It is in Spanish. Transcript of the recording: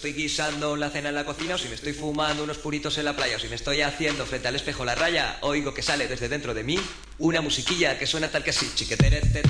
estoy guisando la cena en la cocina, o si me estoy fumando unos puritos en la playa, o si me estoy haciendo frente al espejo la raya, oigo que sale desde dentro de mí una musiquilla que suena tal que así, chiqueterete.